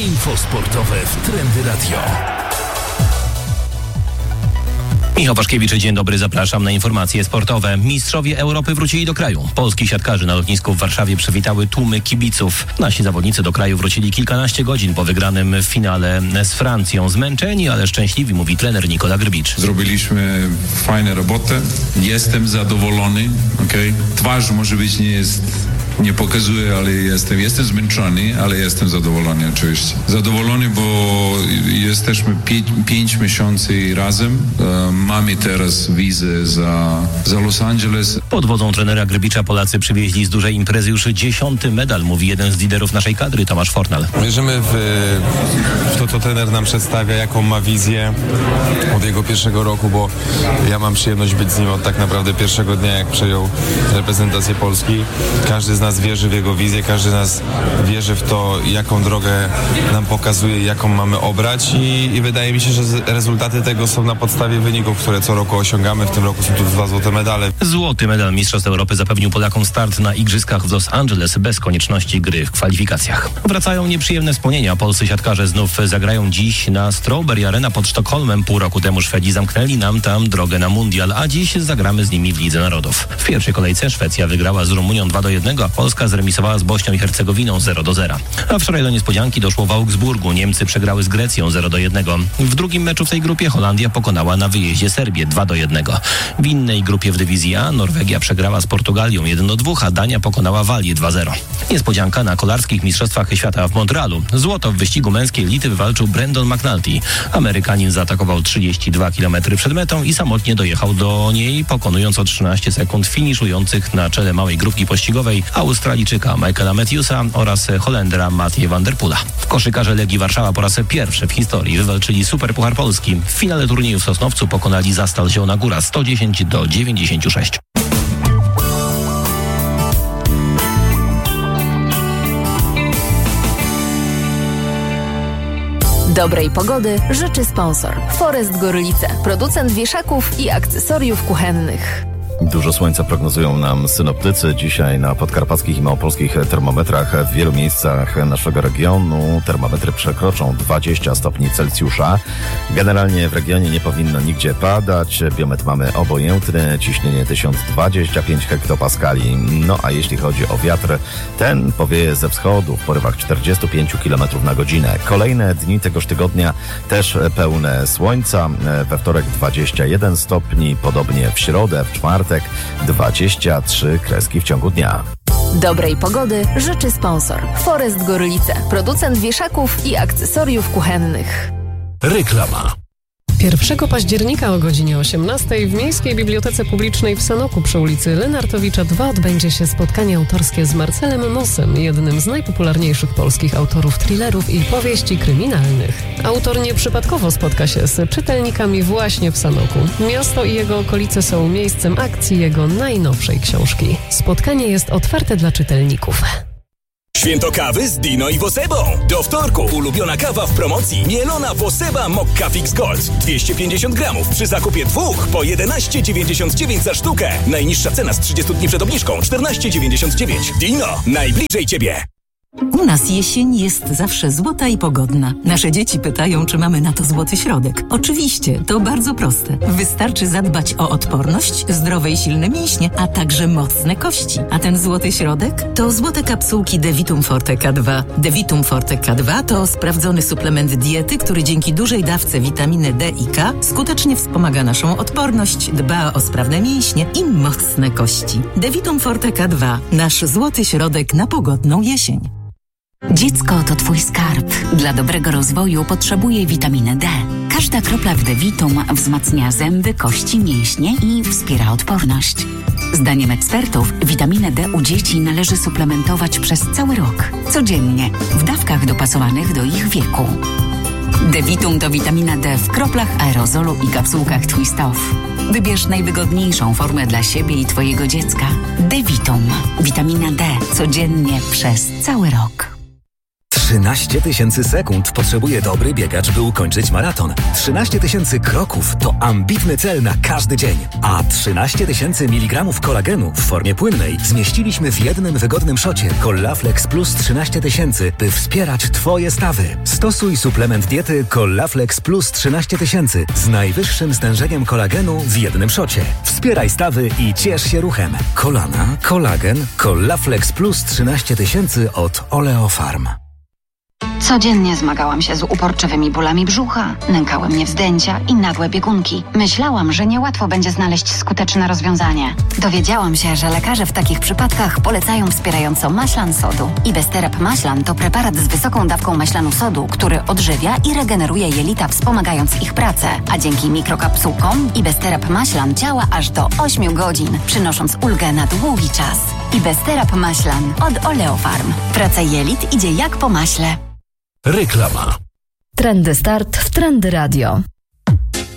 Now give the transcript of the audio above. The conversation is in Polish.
Info sportowe w Trendy Radio. Michał Waszkiewicz, dzień dobry, zapraszam na informacje sportowe. Mistrzowie Europy wrócili do kraju. Polski siatkarzy na lotnisku w Warszawie przywitały tłumy kibiców. Nasi zawodnicy do kraju wrócili kilkanaście godzin po wygranym w finale z Francją. Zmęczeni, ale szczęśliwi, mówi trener Nikola Grbicz. Zrobiliśmy fajną robotę. Jestem zadowolony. Twarz może być nie pokazuje, ale jestem zmęczony, ale jestem zadowolony oczywiście. Zadowolony, bo jesteśmy 5 miesięcy razem. Mamy teraz wizę za Los Angeles. Pod wodzą trenera Grbicza Polacy przywieźli z dużej imprezy już 10. medal, mówi jeden z liderów naszej kadry, Tomasz Fornal. Wierzymy w to, co trener nam przedstawia, jaką ma wizję od jego pierwszego roku, bo ja mam przyjemność być z nim od tak naprawdę pierwszego dnia, jak przejął reprezentację Polski. Każdy z nas wierzy w jego wizję, każdy z nas wierzy w to, jaką drogę nam pokazuje, jaką mamy obrać i wydaje mi się, że rezultaty tego są na podstawie wyników, które co roku osiągamy. W tym roku są tu 2 złote medale. Złoty medal Mistrzostw Europy zapewnił Polakom start na Igrzyskach w Los Angeles bez konieczności gry w kwalifikacjach. Wracają nieprzyjemne wspomnienia. Polscy siatkarze znów zagrają dziś na Strawberry Arena pod Sztokholmem. Pół roku temu Szwedzi zamknęli nam tam drogę na mundial, a dziś zagramy z nimi w Lidze Narodów. W pierwszej kolejce Szwecja wygrała z Rumunią 2-1, a Polska zremisowała z Bośnią i Hercegowiną 0-0. A wczoraj do niespodzianki doszło w Augsburgu. Niemcy przegrały z Grecją 0-1. W drugim meczu w tej grupie Holandia pokonała na wyjeździe Serbię 2-1. W innej grupie w dywizji A Norwegia przegrała z Portugalią 1-2, a Dania pokonała Walię 2-0. Niespodzianka na kolarskich mistrzostwach świata w Montrealu. Złoto w wyścigu męskiej elity wywalczył Brandon McNulty. Amerykanin zaatakował 32 km przed metą i samotnie dojechał do niej, pokonując o 13 sekund finiszujących na czele małej grupki pościgowej Australijczyka Michaela Matthewsa oraz Holendra Mathieu van der Poela. Koszykarze Legii Warszawa po raz pierwszy w historii wywalczyli Superpuchar Polski. W finale turnieju w Sosnowcu pokonali Zastal Zielona Góra 110-96. Dobrej pogody życzy sponsor Forest Gorlice, producent wieszaków i akcesoriów kuchennych. Dużo słońca prognozują nam synoptycy. Dzisiaj na podkarpackich i małopolskich termometrach w wielu miejscach naszego regionu termometry przekroczą 20 stopni Celsjusza. Generalnie w regionie nie powinno nigdzie padać. Biometr mamy obojętny, ciśnienie 1025 hektopaskali. No a jeśli chodzi o wiatr, ten powieje ze wschodu w porywach 45 km na godzinę. Kolejne dni tegoż tygodnia też pełne słońca. We wtorek 21 stopni, podobnie w środę, w czwartek 23 kreski w ciągu dnia. Dobrej pogody życzy sponsor Forest Gorlice, producent wieszaków i akcesoriów kuchennych. Reklama. 1 października o godzinie 18 w Miejskiej Bibliotece Publicznej w Sanoku przy ulicy Lenartowicza 2 odbędzie się spotkanie autorskie z Marcelem Mossem, jednym z najpopularniejszych polskich autorów thrillerów i powieści kryminalnych. Autor nieprzypadkowo spotka się z czytelnikami właśnie w Sanoku. Miasto i jego okolice są miejscem akcji jego najnowszej książki. Spotkanie jest otwarte dla czytelników. Święto kawy z Dino i Wosebą. Do wtorku ulubiona kawa w promocji mielona Woseba Mokka Fix Gold. 250 gramów przy zakupie 2 po 11,99 za sztukę. Najniższa cena z 30 dni przed obniżką 14,99. Dino, najbliżej Ciebie. U nas jesień jest zawsze złota i pogodna. Nasze dzieci pytają, czy mamy na to złoty środek. Oczywiście, to bardzo proste. Wystarczy zadbać o odporność, zdrowe i silne mięśnie, a także mocne kości. A ten złoty środek to złote kapsułki Devitum Forte K2. Devitum Forte K2 to sprawdzony suplement diety, który dzięki dużej dawce witaminy D i K skutecznie wspomaga naszą odporność, dba o sprawne mięśnie i mocne kości. Devitum Forte K2. Nasz złoty środek na pogodną jesień. Dziecko to Twój skarb. Dla dobrego rozwoju potrzebuje witaminy D. Każda kropla w Devitum wzmacnia zęby, kości, mięśnie i wspiera odporność. Zdaniem ekspertów witaminę D u dzieci należy suplementować przez cały rok, codziennie, w dawkach dopasowanych do ich wieku. Devitum to witamina D w kroplach, aerozolu i kapsułkach Twist Off. Wybierz najwygodniejszą formę dla siebie i Twojego dziecka. Devitum. Witamina D codziennie przez cały rok. 13 000 sekund potrzebuje dobry biegacz, by ukończyć maraton. 13 000 kroków to ambitny cel na każdy dzień. A 13 000 mg kolagenu w formie płynnej zmieściliśmy w jednym wygodnym szocie Collaflex Plus 13 000, by wspierać Twoje stawy. Stosuj suplement diety Collaflex Plus 13 000 z najwyższym stężeniem kolagenu w jednym szocie. Wspieraj stawy i ciesz się ruchem. Kolana, kolagen, Collaflex Plus 13 000 od Oleofarm. Codziennie zmagałam się z uporczywymi bólami brzucha, nękały mnie wzdęcia i nagłe biegunki. Myślałam, że niełatwo będzie znaleźć skuteczne rozwiązanie. Dowiedziałam się, że lekarze w takich przypadkach polecają wspierająco maślan sodu. Ibesterap maślan to preparat z wysoką dawką maślanu sodu, który odżywia i regeneruje jelita, wspomagając ich pracę. A dzięki mikrokapsułkom Ibesterap maślan działa aż do 8 godzin, przynosząc ulgę na długi czas. Ibesterap maślan od Oleofarm. Praca jelit idzie jak po maśle. Reklama. Trendy Start w Trendy Radio.